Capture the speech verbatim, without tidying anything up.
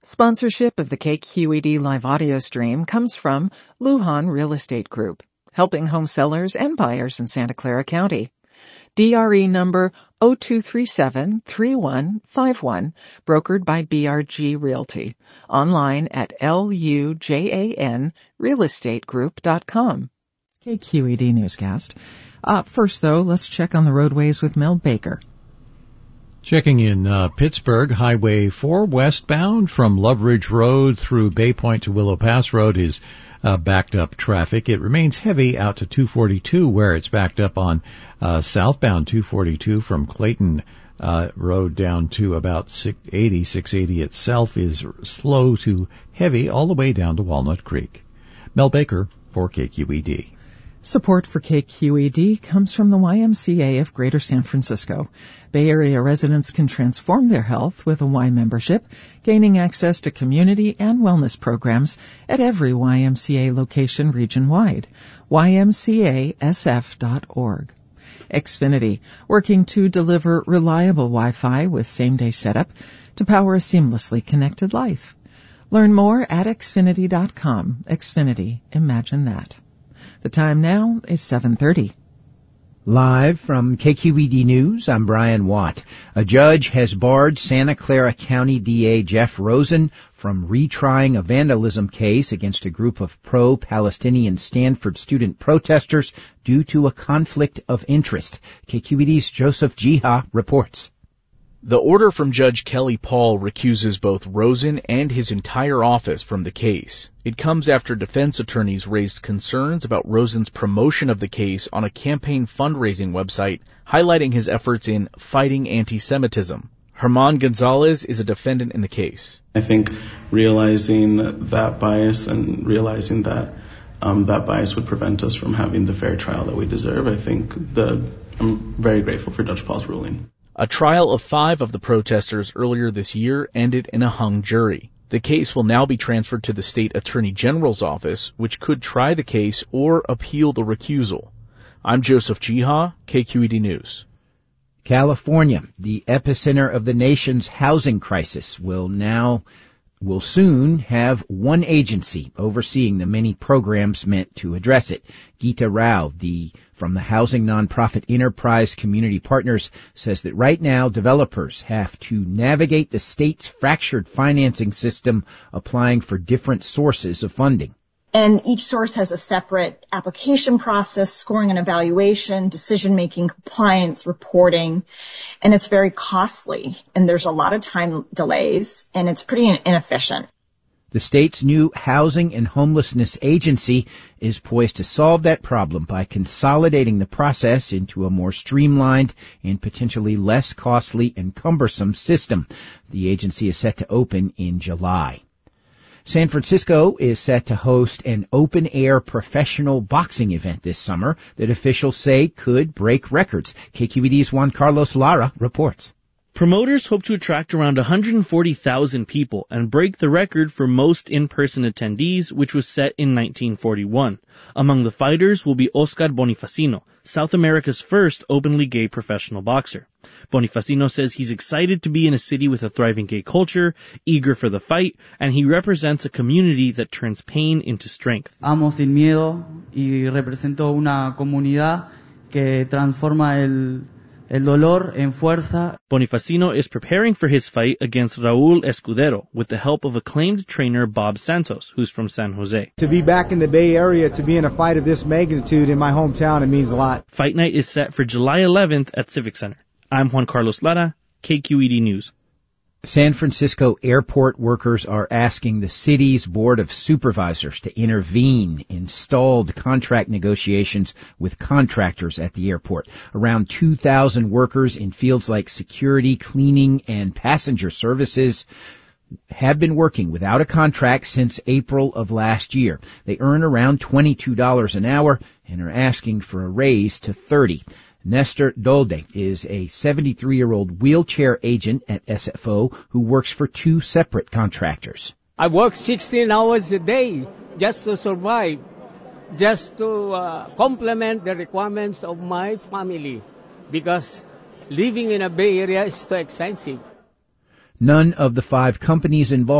Sponsorship of the K Q E D live audio stream comes from Lujan Real Estate Group, helping home sellers and buyers in Santa Clara County. D R E number zero two three seven three one five one, brokered by B R G Realty. Online at L U J A N real estate group dot com. K Q E D newscast. Uh, first, though, let's check on the roadways with Mel Baker. Checking in uh, Pittsburgh, Highway four westbound from Love Ridge Road through Bay Point to Willow Pass Road is uh, backed up traffic. It remains heavy out to two forty-two, where it's backed up on uh, southbound two forty-two from Clayton uh, Road down to about six eighty. six eighty itself is slow to heavy all the way down to Walnut Creek. Mel Baker for K Q E D. Support for K Q E D comes from the Y M C A of Greater San Francisco. Bay Area residents can transform their health with a Y membership, gaining access to community and wellness programs at every Y M C A location region-wide. Y M C A S F dot org. Xfinity, working to deliver reliable Wi-Fi with same-day setup to power a seamlessly connected life. Learn more at Xfinity dot com. Xfinity, imagine that. The time now is seven thirty. Live from K Q E D News, I'm Brian Watt. A judge has barred Santa Clara County D A Jeff Rosen from retrying a vandalism case against a group of pro-Palestinian Stanford student protesters due to a conflict of interest. K Q E D's Joseph Jiha reports. The order from Judge Kelly Paul recuses both Rosen and his entire office from the case. It comes after defense attorneys raised concerns about Rosen's promotion of the case on a campaign fundraising website, highlighting his efforts in fighting anti-Semitism. Herman Gonzalez is a defendant in the case. I think realizing that bias and realizing that um, that bias would prevent us from having the fair trial that we deserve, I think the I'm very grateful for Judge Paul's ruling. A trial of five of the protesters earlier this year ended in a hung jury. The case will now be transferred to the state attorney general's office, which could try the case or appeal the recusal. I'm Joseph Jiha, K Q E D News. California, the epicenter of the nation's housing crisis, will now will soon have one agency overseeing the many programs meant to address it. Geeta Rao, the from the housing nonprofit Enterprise Community Partners, says that right now developers have to navigate the state's fractured financing system, applying for different sources of funding. And each source has a separate application process, scoring and evaluation, decision-making, compliance, reporting, and it's very costly. And there's a lot of time delays, and it's pretty inefficient. The state's new Housing and Homelessness Agency is poised to solve that problem by consolidating the process into a more streamlined and potentially less costly and cumbersome system. The agency is set to open in July. San Francisco is set to host an open-air professional boxing event this summer that officials say could break records. K Q E D's Juan Carlos Lara reports. Promoters hope to attract around one hundred forty thousand people and break the record for most in-person attendees, which was set in nineteen forty-one. Among the fighters will be Oscar Bonifacino, South America's first openly gay professional boxer. Bonifacino says he's excited to be in a city with a thriving gay culture, eager for the fight, and he represents a community that turns pain into strength. Amo sin miedo y represento una comunidad que transforma el El dolor en fuerza. Bonifacino is preparing for his fight against Raul Escudero with the help of acclaimed trainer Bob Santos, who's from San Jose. To be back in the Bay Area, to be in a fight of this magnitude in my hometown, it means a lot. Fight night is set for July eleventh at Civic Center. I'm Juan Carlos Lara, K Q E D News. San Francisco airport workers are asking the city's Board of Supervisors to intervene in stalled contract negotiations with contractors at the airport. Around two thousand workers in fields like security, cleaning, and passenger services have been working without a contract since April of last year. They earn around twenty-two dollars an hour and are asking for a raise to thirty dollars. Nestor Dolde is a seventy-three-year-old wheelchair agent at S F O who works for two separate contractors. I work sixteen hours a day just to survive, just to uh, complement the requirements of my family, because living in a Bay Area is too expensive. None of the five companies involved